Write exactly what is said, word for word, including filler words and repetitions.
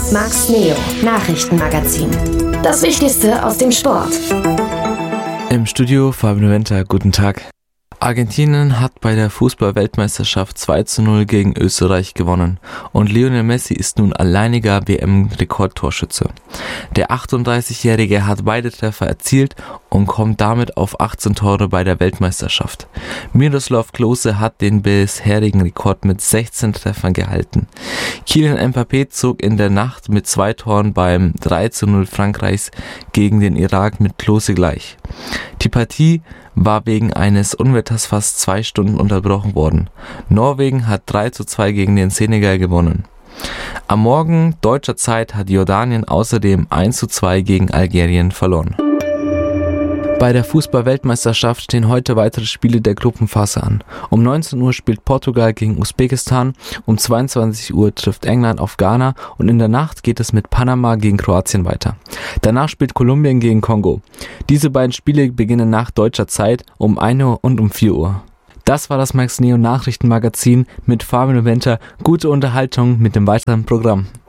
Max Neo Nachrichtenmagazin. Das Wichtigste aus dem Sport. Im Studio Fabio Noventa, guten Tag. Argentinien hat bei der Fußball-Weltmeisterschaft zwei zu null gegen Österreich gewonnen und Lionel Messi ist nun alleiniger W M-Rekordtorschütze. Der achtunddreißigjährige hat beide Treffer erzielt und kommt damit auf achtzehn Tore bei der Weltmeisterschaft. Miroslav Klose hat den bisherigen Rekord mit sechzehn Treffern gehalten. Kylian Mbappé zog in der Nacht mit zwei Toren beim drei zu null Frankreichs gegen den Irak mit Klose gleich. Die Partie war wegen eines Unwetters fast zwei Stunden unterbrochen worden. Norwegen hat drei zu zwei gegen den Senegal gewonnen. Am Morgen deutscher Zeit hat Jordanien außerdem eins zu zwei gegen Algerien verloren. Bei der Fußball-Weltmeisterschaft stehen heute weitere Spiele der Gruppenphase an. Um neunzehn Uhr spielt Portugal gegen Usbekistan, um zweiundzwanzig Uhr trifft England auf Ghana und in der Nacht geht es mit Panama gegen Kroatien weiter. Danach spielt Kolumbien gegen Kongo. Diese beiden Spiele beginnen nach deutscher Zeit um ein Uhr und um vier Uhr. Das war das Max Neo Nachrichtenmagazin mit Fabio Noventa. Gute Unterhaltung mit dem weiteren Programm.